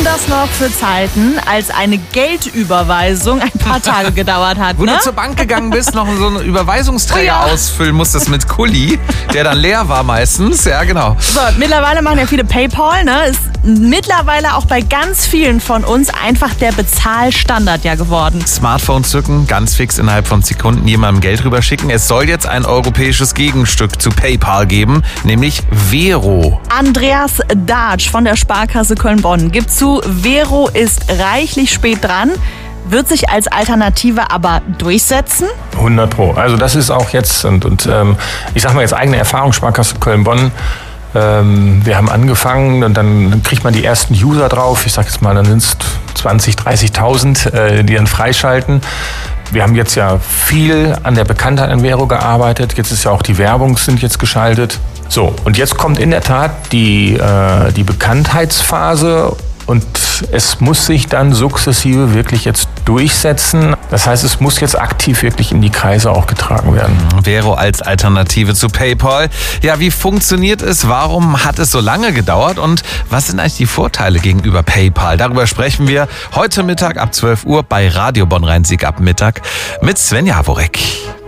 das noch für Zeiten, als eine Geldüberweisung ein paar Tage gedauert hat, Wo ne? du zur Bank gegangen bist, noch so einen Überweisungsträger ausfüllen musstest mit Kuli, der dann leer war meistens. Ja, genau. So, mittlerweile machen ja viele PayPal, ne? Ist mittlerweile auch bei ganz vielen von uns einfach der Bezahlstandard ja geworden. Smartphone zücken, ganz fix innerhalb von Sekunden jemandem Geld rüberschicken. Es soll jetzt ein europäisches Gegenstück zu PayPal geben, nämlich Vero. Andreas Datsch von der Sparkasse Köln-Bonn gibt zu, Vero ist reichlich spät dran, wird sich als Alternative aber durchsetzen. 100%. Also das ist auch jetzt, und ich sag mal jetzt eigene Erfahrung, Sparkasse Köln-Bonn. Wir haben angefangen und dann kriegt man die ersten User drauf. Ich sag jetzt mal, dann sind es 20.000, 30.000, die dann freischalten. Wir haben jetzt ja viel an der Bekanntheit an Vero gearbeitet. Jetzt ist ja auch die Werbung sind jetzt geschaltet. So, und jetzt kommt in der Tat die Bekanntheitsphase. Und es muss sich dann sukzessive wirklich jetzt durchsetzen. Das heißt, es muss jetzt aktiv wirklich in die Kreise auch getragen werden. Vero als Alternative zu PayPal. Ja, wie funktioniert es? Warum hat es so lange gedauert? Und was sind eigentlich die Vorteile gegenüber PayPal? Darüber sprechen wir heute Mittag ab 12 Uhr bei Radio Bonn-Rhein-Sieg ab Mittag mit Sven Jaworek.